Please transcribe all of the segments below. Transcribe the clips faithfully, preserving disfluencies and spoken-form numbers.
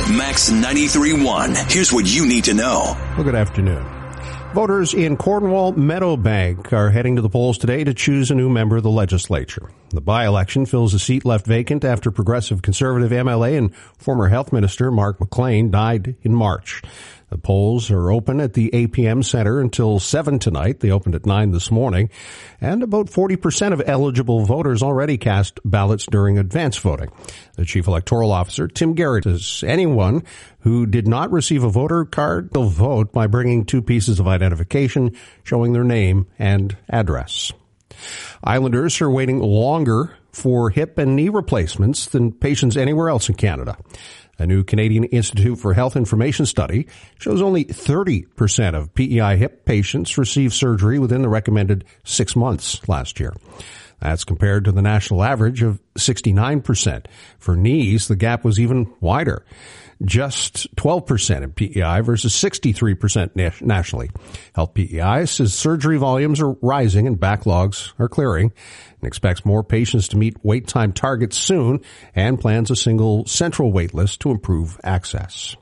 Max ninety-three point one. Here's what you need to know. Well, good afternoon. Voters in Cornwall Meadowbank are heading to the polls today to choose a new member of the legislature. The by-election fills a seat left vacant after progressive conservative M L A and former health minister Mark McLean died in March. The polls are open at the A P M Center until seven tonight. They opened at nine this morning. And about forty percent of eligible voters already cast ballots during advance voting. The Chief Electoral Officer, Tim Garrett, says anyone who did not receive a voter card will vote by bringing two pieces of identification showing their name and address. Islanders are waiting longer for hip and knee replacements than patients anywhere else in Canada. A new Canadian Institute for Health Information study shows only thirty percent of P E I hip patients received surgery within the recommended six months last year. That's compared to the national average of sixty-nine percent. For knees, the gap was even wider. Just twelve percent in P E I versus sixty-three percent nationally. Health P E I says surgery volumes are rising and backlogs are clearing, and expects more patients to meet wait time targets soon, and plans a single central wait list to improve access.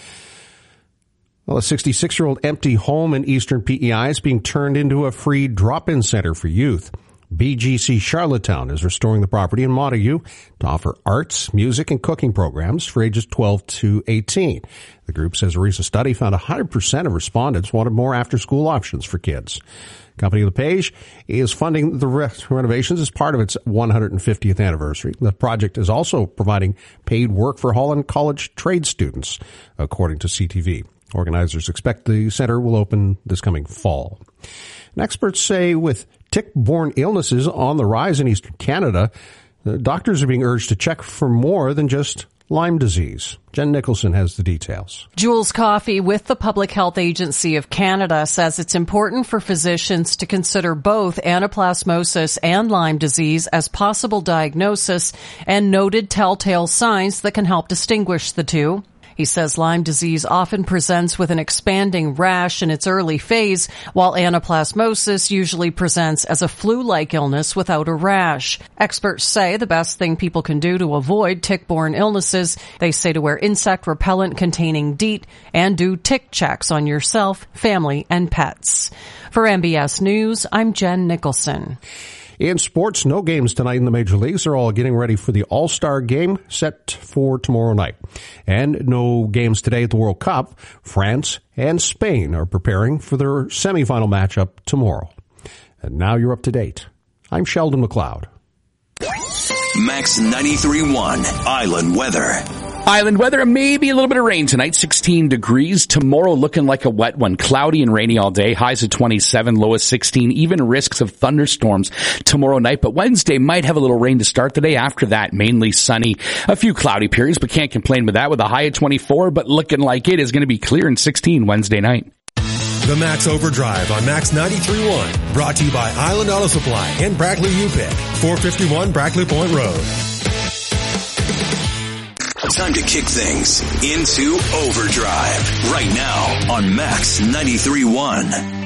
Well, a sixty-six-year-old empty home in eastern P E I is being turned into a free drop-in center for youth. B G C Charlottetown is restoring the property in Montague to offer arts, music, and cooking programs for ages twelve to eighteen. The group says a recent study found one hundred percent of respondents wanted more after-school options for kids. Company LePage is funding the re- renovations as part of its one hundred fiftieth anniversary. The project is also providing paid work for Holland College trade students, according to C T V. Organizers expect the center will open this coming fall. And experts say with tick-borne illnesses on the rise in eastern Canada, doctors are being urged to check for more than just Lyme disease. Jen Nicholson has the details. Jules Coffey with the Public Health Agency of Canada says it's important for physicians to consider both anaplasmosis and Lyme disease as possible diagnosis and noted telltale signs that can help distinguish the two. He says Lyme disease often presents with an expanding rash in its early phase, while anaplasmosis usually presents as a flu-like illness without a rash. Experts say the best thing people can do to avoid tick-borne illnesses, they say to wear insect repellent containing DEET and do tick checks on yourself, family, and pets. For M B S News, I'm Jen Nicholson. In sports, no games tonight in the major leagues. They're all getting ready for the All-Star game set for tomorrow night. And no games today at the World Cup. France and Spain are preparing for their semifinal matchup tomorrow. And now you're up to date. I'm Sheldon McLeod. Max ninety-three point one Island Weather. Island weather, maybe a little bit of rain tonight, sixteen degrees. Tomorrow looking like a wet one. Cloudy and rainy all day. Highs at twenty-seven, low sixteen. Even risks of thunderstorms tomorrow night. But Wednesday might have a little rain to start the day. After that, mainly sunny. A few cloudy periods, but can't complain with that with a high at twenty-four. But looking like it is going to be clear and sixteen Wednesday night. The Max Overdrive on Max ninety-three point one. Brought to you by Island Auto Supply and Brackley U P I C. four fifty-one Brackley Point Road. Time to kick things into overdrive right now on Max ninety-three point one.